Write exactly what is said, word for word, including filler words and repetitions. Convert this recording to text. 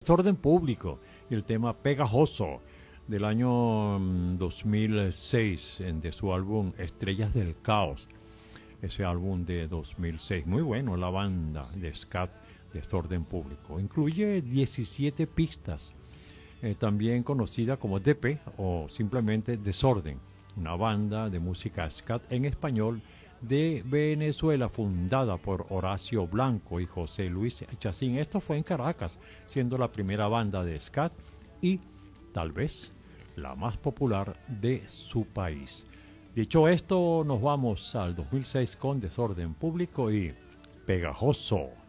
Desorden Público y el tema Pegajoso del año mm, dos mil seis en- de su álbum Estrellas del Caos, ese álbum de dos mil seis, muy bueno, la banda de scat Desorden Público. Incluye diecisiete pistas, eh, también conocida como D P o simplemente Desorden, una banda de música scat en español de Venezuela fundada por Horacio Blanco y José Luis Chacín. Esto fue en Caracas, siendo la primera banda de scat y tal vez la más popular de su país. Dicho esto, nos vamos al dos mil seis con Desorden Público y Pegajoso.